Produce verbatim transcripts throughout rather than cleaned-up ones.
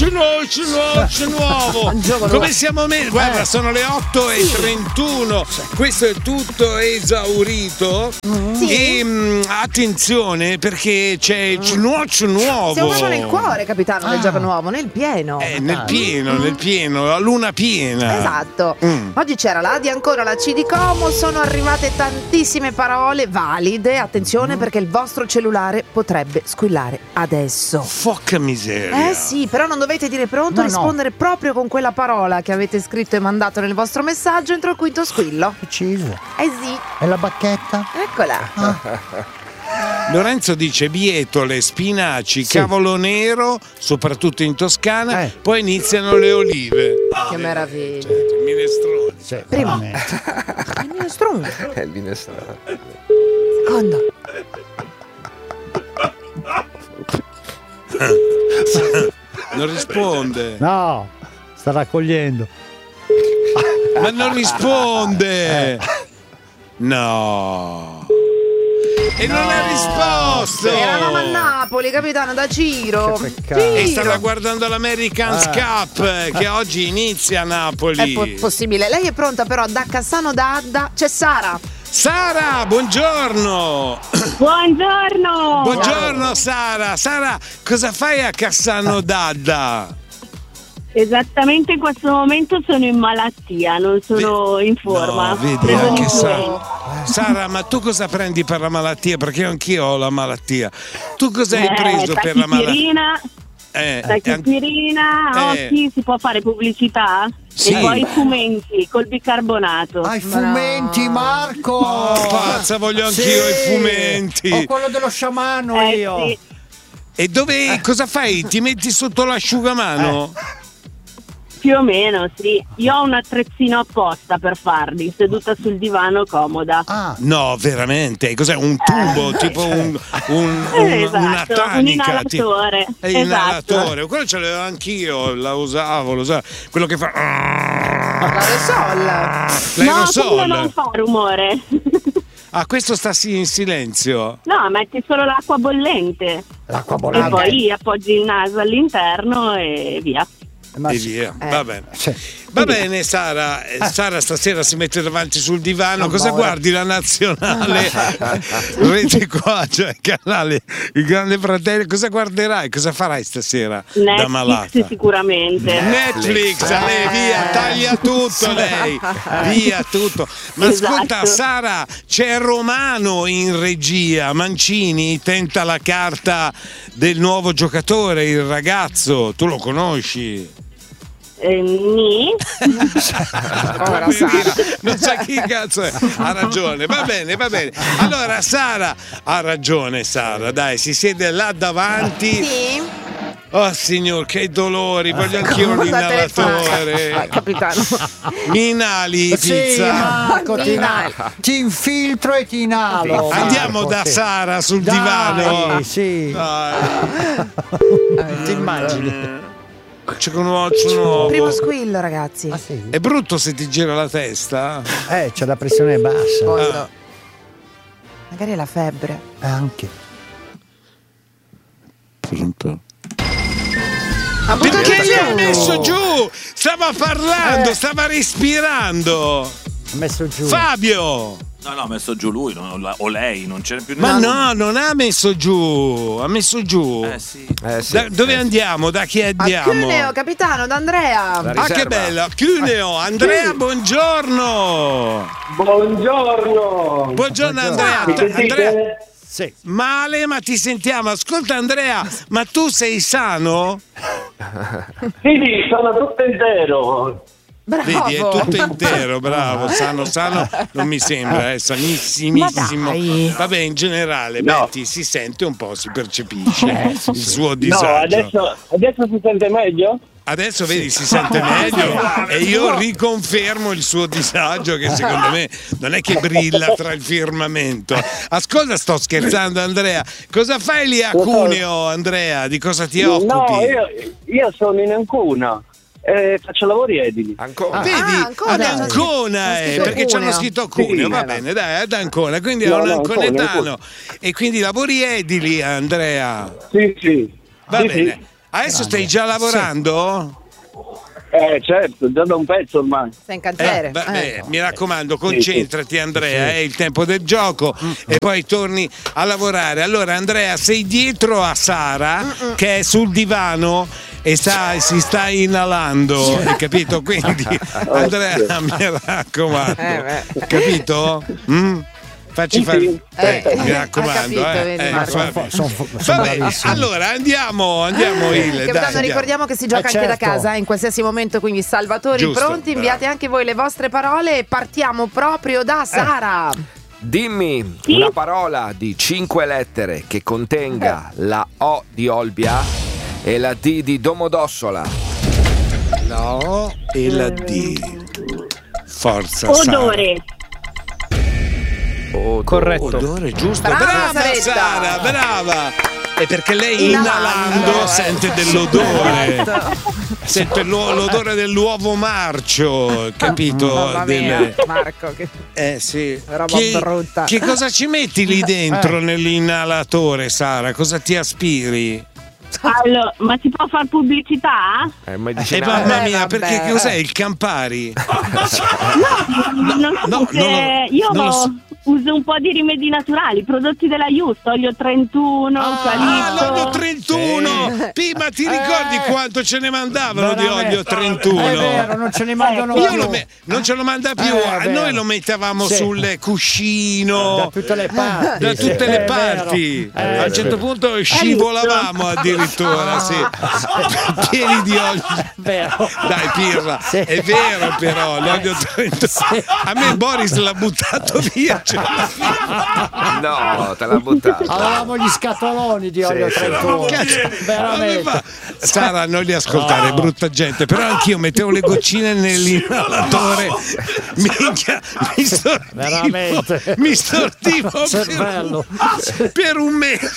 nuovo, nuovo, nuovo. Come siamo messi? Guarda, sono le otto e trentuno. Questo è tutto esaurito. Sì. E mh, attenzione, perché c'è il nuovo nuovo. Siamo proprio nel cuore, capitano, ah. del gioco nuovo, nel pieno. Eh, nel pieno, mm. nel pieno, la luna piena. Esatto. Mm. Oggi c'era la Adi, ancora la C di Como. Sono arrivate tantissime parole valide. Attenzione, mm. perché il vostro cellulare potrebbe squillare adesso. Focca miseria. Eh sì, però non dovete dire pronto, no, rispondere no. proprio con quella parola che avete scritto e mandato nel vostro messaggio entro il quinto squillo. Preciso. Eh sì. E la bacchetta? Eccola. Ah. Lorenzo dice bietole, spinaci, sì. cavolo nero, soprattutto in Toscana, eh. poi iniziano le olive. Che eh, meraviglia. Certo, il minestrone. Sì, primo. Il minestrone. È il minestrone. Secondo. Non risponde. No, sta raccogliendo. Ma non risponde. No. E no. non ha risposto. Eravamo a Napoli, capitano, da Ciro. Ciro. E stava guardando l'American's ah. Cup che oggi inizia a Napoli. È po- possibile. Lei è pronta però da Cassano d'Adda. C'è Sara. Sara, buongiorno. Buongiorno. Buongiorno Sara. Sara, cosa fai a Cassano d'Adda? Esattamente in questo momento sono in malattia, non sono Ve- in forma. No, vedi anche Sara. Sara, ma tu cosa prendi per la malattia? Perché anch'io ho la malattia. Tu cosa hai eh, preso per la malattia? Eh, tachipirina, eh. occhi, si può fare pubblicità? Sì. E poi i fumenti col bicarbonato. Ah, i fumenti, no. Marco! Oh, pazza, voglio anch'io sì. i fumenti. Ho quello dello sciamano eh, io. Sì. E dove eh. cosa fai? Ti metti sotto l'asciugamano? Eh. Più o meno, sì. Io ho un attrezzino apposta per farli, seduta sul divano comoda. Ah. No, veramente? Cos'è? Un tubo, eh. tipo un, un, un, esatto, una tanica? Un inalatore. È esatto. Inalatore. Quello ce l'avevo anch'io, la usavo, lo so. Quello che fa... L'aerosol. L'aerosol. No, quello non fa rumore. Ah, questo sta sì in silenzio? No, metti solo l'acqua bollente. L'acqua bollente. E poi appoggi il naso all'interno e via. Ma e via, eh. va bene. Cioè, va bene Sara, eh. Sara stasera si mette davanti sul divano, no, cosa no, guardi? La nazionale, rete qua, cioè canale, il Grande Fratello, cosa guarderai? Cosa farai stasera Netflix, da malata? Sicuramente. Netflix, Netflix. lei via, taglia tutto lei, via tutto. Ma esatto. Ascolta Sara, c'è Romano in regia, Mancini tenta la carta del nuovo giocatore, il ragazzo, tu lo conosci? Eh, ni. Ora, Sara. Non sa chi cazzo è. Ha ragione, va bene, va bene. Allora Sara ha ragione, Sara, dai, si siede là davanti. Sì. Oh signor, che dolori, voglio anch'io un inalatore. Ah, capitano. Mi inali, sì, pizza. Marco, ti, inali. Ti infiltro e ti inalo. Andiamo Marco, da sì. Sara sul Dai, divano. Sì. Dai. Ti immagini? C'è un nuovo, c'è un nuovo. Primo squillo, ragazzi. Ah, sì. È brutto se ti gira la testa? Eh, c'è la pressione bassa. Ah. Magari è la febbre. Anche. Pronto? Ma perché gli ha messo giù? Stava parlando, eh. stava respirando. Ha messo giù. Fabio! No, no, ha messo giù lui, non, o lei, non c'era più Ma nessuno. no, non ha messo giù, ha messo giù. Eh sì. Eh, sì. Da, dove eh, andiamo? Da chi andiamo? A Cuneo, capitano, da Andrea. Ah, che bello, Cuneo. Andrea, buongiorno. Buongiorno. Buongiorno Andrea. Mi Andrea. Sì. Male, ma ti sentiamo. Ascolta Andrea, ma tu sei sano? Sì, sono tutto intero. Bravo. Vedi, è tutto intero, bravo, sano, sano, non mi sembra, è sanissimissimo. Vabbè, in generale, no. Betty si sente un po', si percepisce il suo disagio. No, adesso, adesso si sente meglio? Adesso vedi, si sente meglio e io riconfermo il suo disagio che secondo me non è che brilla tra il firmamento. Ascolta, sto scherzando Andrea, cosa fai lì a Cuneo Andrea? Di cosa ti occupi? No, io, io sono in Ancona. Eh, faccio lavori edili. Ancona. Ah, vedi, ah, Ancona, ad Ancona eh, perché ci hanno scritto Cuneo, sì, va no. bene, dai, ad Ancona, quindi è No, un no, anconetano Ancona, e quindi lavori edili Andrea. Sì, sì. Va sì, bene. sì. Adesso stai già lavorando? Eh certo, già da un pezzo ormai. Sei in cantiere. Eh, beh, Eh. beh, mi raccomando, concentrati Andrea, è il tempo del gioco e poi torni a lavorare. Allora Andrea, sei dietro a Sara che è sul divano e sta, si sta inalando, hai capito? Quindi Andrea, mi raccomando, Eh, beh. capito? Mm? Facci Sì, fare. sì. Eh, Eh, mi ha raccomando, capito, eh. vedi, Eh, Marco. vabbè. Sono, sono, sono Vabbè, bravissimi. allora andiamo, andiamo Il, dai, Capitano, andiamo. ricordiamo che si gioca Eh, anche da certo. casa eh, in qualsiasi momento, quindi salvatori Giusto, pronti, inviate bravo. anche voi le vostre parole e partiamo proprio da Sara. Dimmi Sì? una parola di cinque lettere che contenga la O di Olbia e la D di Domodossola. La O e la D. Forza Sara. Odore. Odore. Corretto. Odore, giusto. Brava, Brava, Saretta. Sara, brava. È perché lei Inalando, inalando eh. sente dell'odore. Esatto. Sente l'u- l'odore dell'uovo marcio, capito? Mamma mia, Delle- Marco, che Eh sì. roba Che, brutta. che cosa ci metti lì dentro nell'inalatore, Sara? Cosa ti aspiri? Allora, ma si può fare pubblicità? È Eh, medicinale. mamma Eh, mia, vabbè. perché cos'è il Campari? Non so no, se non lo- io non lo so. uso un po' di rimedi naturali, prodotti della Just, olio trentuno, Ah, eucalipto. l'olio trentuno! Prima ti ricordi Eh. quanto ce ne mandavano di Veramente. olio trentuno? È vero, non ce ne mandano Io più. lo me- non ce lo manda più, Eh, è a vero. noi lo mettevamo Sì. sul cuscino. Da tutte le parti. Da sì, tutte è le vero. parti, Eh, a un certo punto scivolavamo addirittura, sì. Pieni di olio. Vero. Dai, Pirla, Sì. è vero però, l'olio trentuno. A me Boris l'ha buttato via. Cioè, No, te l'ha buttato. Avevamo gli scatoloni di olio Sì, sì. trentuno. Cazzo, Veramente. ma- Sara, non li ascoltare, No. brutta gente. Però anch'io mettevo le goccine nell'inalatore. Minchia, mi stortivo. Veramente. Mi stortivo per, Cervello. per un mese.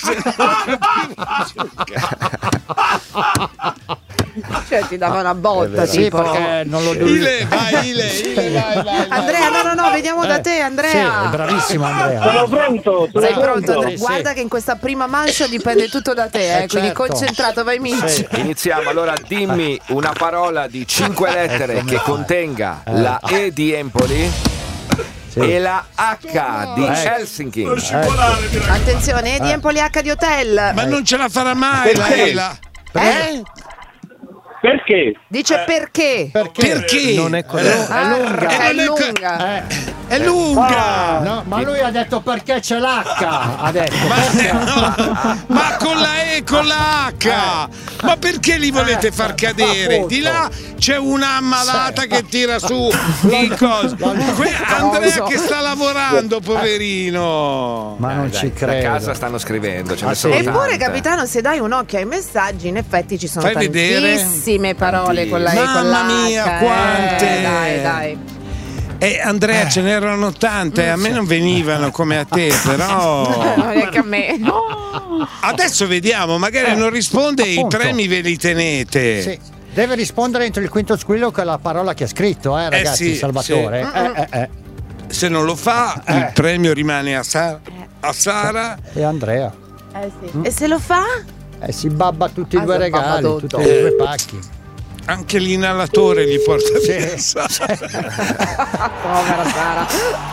Cioè ti dava una botta, Sì, tipo. perché non lo devi. Ile, vai, Ile, Ile, vai, vai, vai. Andrea, no, no, no, vediamo da te, Sì, Andrea. è bravissimo Sono Andrea. pronto, sono Sei pronto, pronto. Andrea? Sì, Guarda sì. che in questa prima mancia dipende tutto da te, eh, Eh, quindi certo. concentrato, vai Mitch. Sì. Iniziamo, allora dimmi una parola di cinque lettere Come che fai? contenga la E di Empoli Sì. e la H di Ecco. Helsinki. Attenzione, di Empoli H di Hotel. Ma non ce la farà mai la Perché? Ela. Eh? Perché? Dice perché? Perché? Perché? Non è quello. È Ah, lunga. perché è Eh, non è que- lunga. Eh, È lunga. no, ma lui ha detto perché c'è l'H. Ha detto. Ma, no, ma con la E, con la H, ma perché li volete far cadere? Di là c'è una ammalata che tira su il coso. Que- Andrea che sta lavorando, poverino. Ma non Dai, ci da credo. casa stanno scrivendo, ce Ah, ne sì? sono Eppure, tante. capitano, se dai un occhio ai messaggi, in effetti ci sono Fai vedere. tantissime parole con la E, con Mamma la H. mia, eh, quante! Dai, dai. E Andrea, ce n'erano tante, a me non venivano come a te, però. Non neanche a me. Adesso vediamo, magari non risponde e i appunto. premi ve li tenete. Sì. Deve rispondere entro il quinto squillo con la parola che ha scritto, eh, ragazzi, sì, Salvatore. sì. Eh, eh, eh. Se non lo fa, il premio rimane a, Sa- a Sara. E Andrea. Eh, sì. E se lo fa? Eh, si babba tutti i Ah, due si babba regali, tutto. tutti e due pacchi. Anche l'inalatore gli porta via. Sì. Sara. Povera Sara.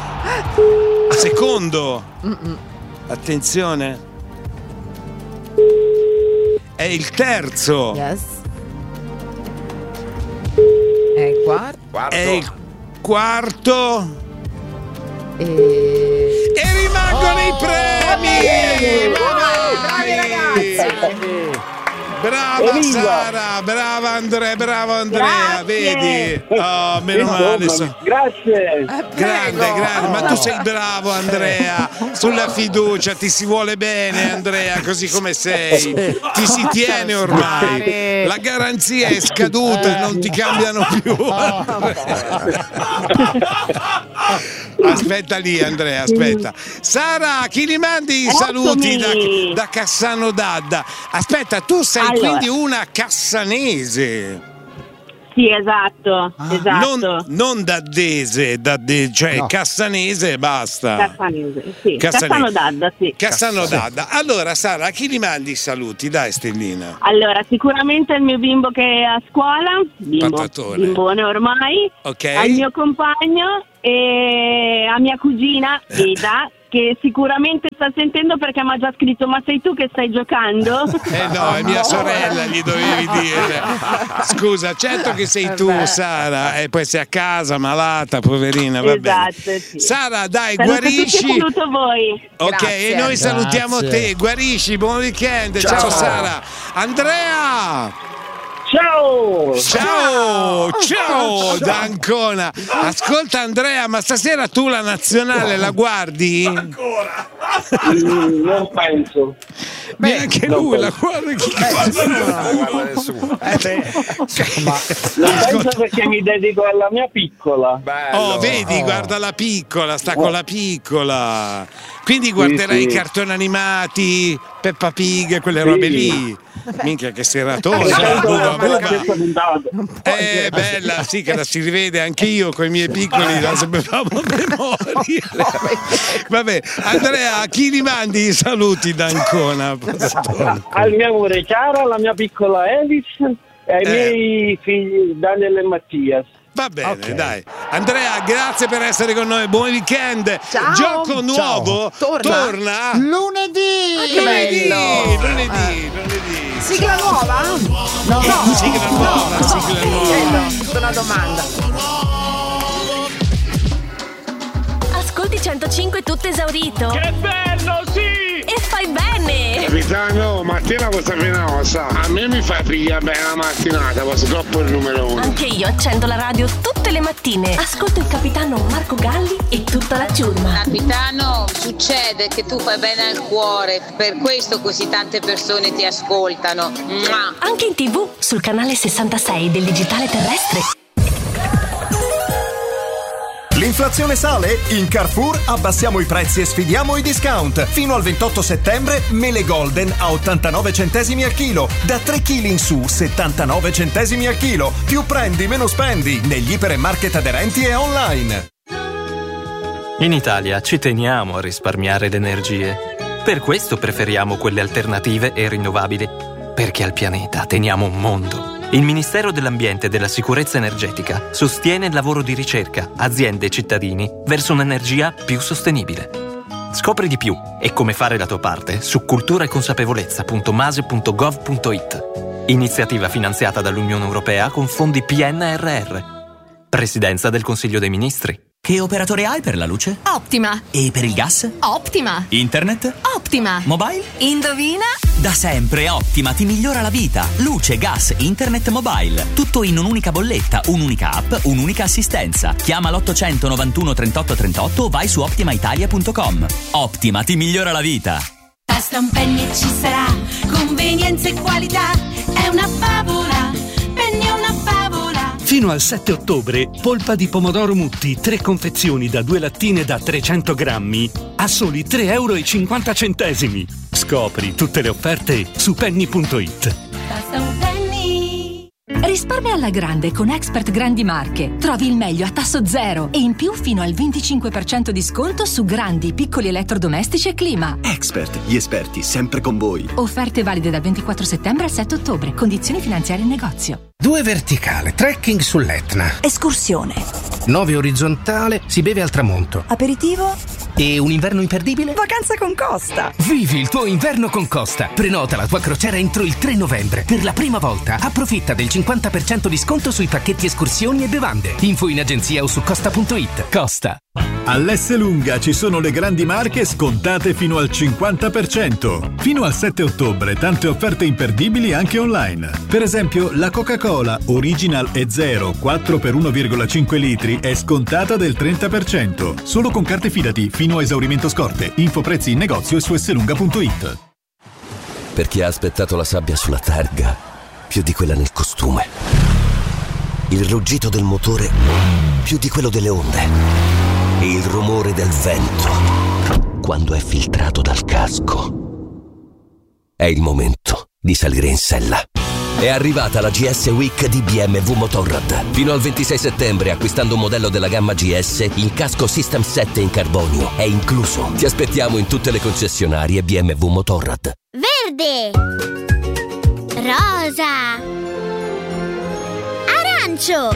Secondo. Attenzione. È il terzo. Yes. E il quarto. Quarto. È il quarto. E... E rimangono i premi! Bravi ragazzi! Brava Evviva! Sara, brava Andrea, bravo Andrea, Grazie. vedi? Oh, meno male. Insomma, so- grazie. Grande, grande, ma tu sei bravo Andrea, sulla fiducia ti si vuole bene Andrea, così come sei, ti si tiene ormai, la garanzia è scaduta, non ti cambiano più. Aspetta lì Andrea, aspetta. Sara, chi li mandi i saluti da, da Cassano d'Adda? Aspetta, tu sei Allora. quindi una cassanese. Sì, esatto, Ah. esatto. Non, non Daddese, Dadde, cioè No. Cassanese e basta. Cassanese, sì. Cassanese. Cassano d'Adda, sì. Cassano d'Adda. Allora, Sara, a chi li mandi i saluti? Dai, Stellina. Allora, sicuramente il mio bimbo che è a scuola, bimbo, Patatone. bimbone ormai, Ok. al mio compagno e a mia cugina Eda, che sicuramente sta sentendo perché mi ha già scritto: ma sei tu che stai giocando? Eh no, è mia sorella, gli dovevi dire. Scusa, certo che sei tu, Sara, e poi sei a casa, malata, poverina, va bene. Esatto, sì. Sara, dai, Saluto tutti e guarisci. saluto voi. Ok, Grazie. e noi salutiamo Grazie. te, guarisci, buon weekend. Ciao, Ciao. Sara. Andrea! Ciao! Ciao, ciao da Ancona. Ascolta Andrea, ma stasera tu la nazionale la guardi? Mm, non penso. Neanche non lui la penso. guarda. Chi Non guarda nessuno. Non penso perché mi dedico alla mia piccola. Bello. Oh, vedi, guarda la piccola, sta con la piccola. Quindi guarderai sì. i cartoni animati, Peppa Pig, quelle robe lì. Minchia che seratona, Sento buba, per la buba. stessa puntata. Eh, bella, sì, che la si rivede anche io con i miei piccoli, la sapevamo a memoria. Vabbè, Andrea, a chi li mandi i saluti da Ancona? Al mio amore Chiara, alla mia piccola Elis e ai Eh. miei figli Daniel e Mattias. Va bene, dai. Andrea, grazie per essere con noi. Buon weekend. Ciao. Gioco nuovo. Torna. Torna. Lunedì! che Lunedì, bello. lunedì, lunedì. Sigla nuova? No, Sigla nuova, sigla nuova. Chiedo, una domanda. Ascolti centocinque tutto esaurito. Che bello, sì! E fai bene! Capitano, mattina questa penosa. A me mi fa pigliare bene la mattinata, questo è troppo il numero uno. Anche io accendo la radio tutte le mattine. Ascolto il capitano Marco Galli e tutta la ciurma. Capitano, succede che tu fai bene al cuore, per questo così tante persone ti ascoltano. Mua. Anche in tv sul canale sessantasei del digitale terrestre. L'inflazione sale? In Carrefour abbassiamo i prezzi e sfidiamo i discount. Fino al ventotto settembre, mele golden a ottantanove centesimi al chilo. Da tre chili in su, settantanove centesimi al chilo. Più prendi, meno spendi. Negli ipermarket aderenti e online. In Italia ci teniamo a risparmiare le energie. Per questo preferiamo quelle alternative e rinnovabili. Perché al pianeta teniamo un mondo. Il Ministero dell'Ambiente e della Sicurezza Energetica sostiene il lavoro di ricerca, aziende e cittadini verso un'energia più sostenibile. Scopri di più e come fare la tua parte su cultura e consapevolezza punto mase punto gov punto it. Iniziativa finanziata dall'Unione Europea con fondi P N R R. Presidenza del Consiglio dei Ministri. Che operatore hai per la luce? Optima! E per il gas? Optima! Internet? Optima! Mobile? Indovina? Da sempre Optima ti migliora la vita. Luce, gas, internet, mobile. Tutto in un'unica bolletta, un'unica app, un'unica assistenza. Chiama l'ottocento novantuno trentotto trentotto o vai su optima italia punto com. Optima ti migliora la vita. Pasta un penny ci sarà, convenienza e qualità, è una favola, penny è una favola. Fino al sette ottobre, polpa di pomodoro Mutti, tre confezioni da due lattine da trecento grammi, a soli tre euro e cinquanta centesimi. Scopri tutte le offerte su penny punto it. Basta un penny. Risparmia alla grande con Expert Grandi Marche. Trovi il meglio a tasso zero e in più fino al venticinque per cento di sconto su grandi, piccoli elettrodomestici e clima. Expert, gli esperti sempre con voi. Offerte valide dal ventiquattro settembre al sette ottobre. Condizioni finanziarie in negozio. Due verticale, trekking sull'Etna. Escursione. Nove orizzontale, si beve al tramonto. Aperitivo. E un inverno imperdibile? Vacanza con Costa. Vivi il tuo inverno con Costa. Prenota la tua crociera entro il tre novembre. Per la prima volta approfitta del cinquanta per cento di sconto sui pacchetti escursioni e bevande. Info in agenzia o su costa punto it. Costa. All'Esselunga ci sono le grandi marche scontate fino al cinquanta per cento. Fino al sette ottobre tante offerte imperdibili anche online. Per esempio la Coca-Cola Original e Zero quattro per uno virgola cinque litri è scontata del trenta per cento. Solo con carte fidati fino a esaurimento scorte. Info prezzi in negozio e su esselunga punto it. Per chi ha aspettato la sabbia sulla targa più di quella nel costume. Il ruggito del motore più di quello delle onde. E il rumore del vento quando è filtrato dal casco. È il momento di salire in sella. È arrivata la G S Week di B M W Motorrad. Fino al ventisei settembre, acquistando un modello della gamma G S, il casco System sette in carbonio è incluso. Ti aspettiamo in tutte le concessionarie B M W Motorrad. Verde, rosa, arancio.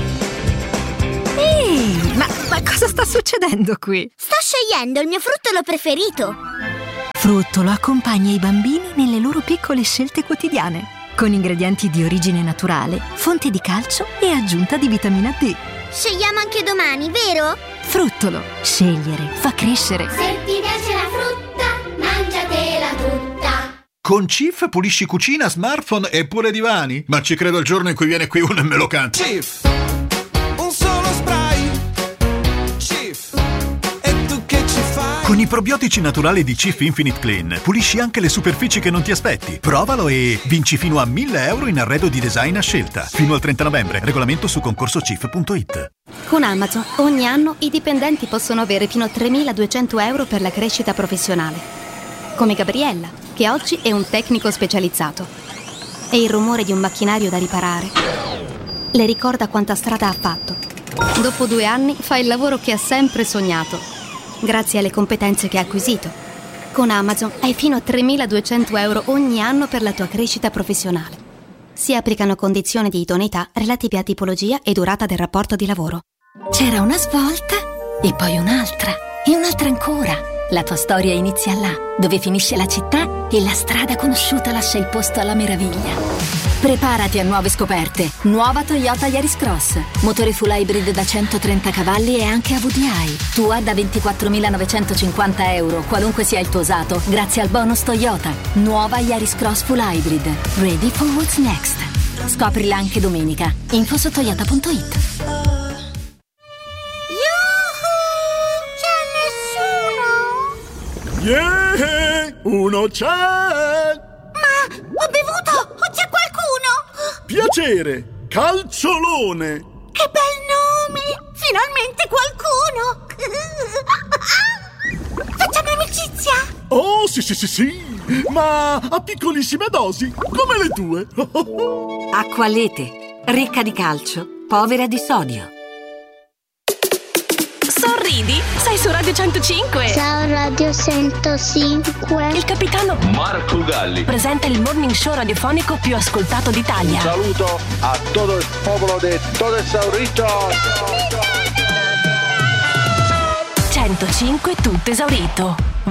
Ehi, ma, ma cosa sta succedendo qui? Sto scegliendo il mio fruttolo preferito. Fruttolo accompagna i bambini nelle loro piccole scelte quotidiane, con ingredienti di origine naturale, fonte di calcio e aggiunta di vitamina D. Scegliamo anche domani, vero? Fruttolo. Scegliere fa crescere. Se ti piace la frutta, mangiatela tutta. Con Cif pulisci cucina, smartphone e pure divani? Ma ci credo il giorno in cui viene qui uno e me lo canta. Cif, un solo spray. Cif, e tu che ci fai? Con i probiotici naturali di Cif Infinite Clean pulisci anche le superfici che non ti aspetti. Provalo e vinci fino a mille euro in arredo di design a scelta. Fino al trenta novembre. Regolamento su concorso cif punto it. Con Amazon ogni anno i dipendenti possono avere fino a tremiladuecento euro per la crescita professionale. Come Gabriella, che oggi è un tecnico specializzato. E il rumore di un macchinario da riparare le ricorda quanta strada ha fatto. Dopo due anni fa il lavoro che ha sempre sognato, grazie alle competenze che ha acquisito. Con Amazon hai fino a tremiladuecento euro ogni anno per la tua crescita professionale. Si applicano condizioni di idoneità relative a tipologia e durata del rapporto di lavoro. C'era una svolta e poi un'altra e un'altra ancora. La tua storia inizia là, dove finisce la città e la strada conosciuta lascia il posto alla meraviglia. Preparati a nuove scoperte. Nuova Toyota Yaris Cross. Motore full hybrid da centotrenta cavalli e anche a V D I. Tua da ventiquattromilanovecentocinquanta euro, qualunque sia il tuo usato, grazie al bonus Toyota. Nuova Yaris Cross full hybrid. Ready for what's next. Scoprila anche domenica. Info su toyota punto it. Yeah! Uno c'è! Ma ho bevuto! O c'è qualcuno? Piacere! Calciolone! Che bel nome! Finalmente qualcuno! Facciamo amicizia? Oh, sì, sì, sì, sì! Ma a piccolissime dosi, come le tue! Acqualete, ricca di calcio, povera di sodio. Sorridi, sei su Radio centocinque. Ciao Radio centocinque. Il capitano Marco Galli presenta il morning show radiofonico più ascoltato d'Italia. Un saluto a todo il popolo de todo esaurito. centocinque tutto esaurito.